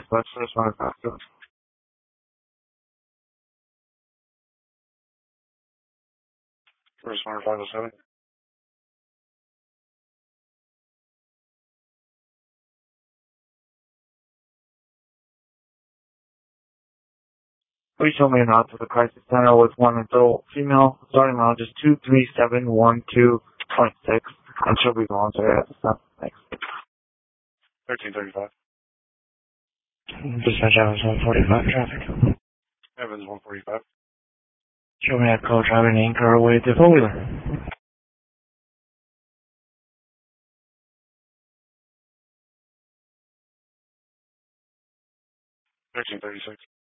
Northwest, first one faster. First one 507. Please show me an out to the crisis center with one adult female, starting around just 23712.6, and she'll be voluntary at the stop. Thanks. 1335. Dispatch Evans 145 traffic. Evans 145. Show me a code driving anchor with the four-wheeler. 1336.